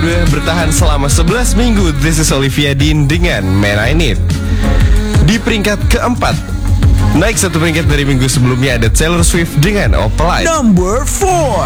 kedua bertahan selama 11 minggu. This is Olivia Dean dengan Man I Need. Di peringkat keempat, naik 1 peringkat dari minggu sebelumnya, ada Taylor Swift dengan Opalite. Number 4.